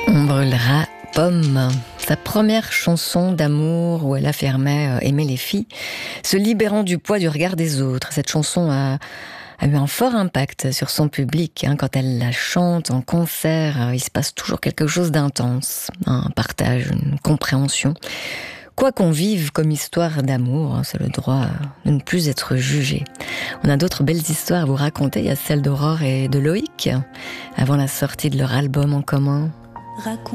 On brûlera pomme. Sa première chanson d'amour où elle affirmait aimer les filles, se libérant du poids du regard des autres. Cette chanson a eu un fort impact sur son public. Quand elle la chante en concert, il se passe toujours quelque chose d'intense. Un partage, une compréhension. Quoi qu'on vive comme histoire d'amour, c'est le droit de ne plus être jugé. On a d'autres belles histoires à vous raconter. Il y a celle d'Aurore et de Loïc, avant la sortie de leur album en commun.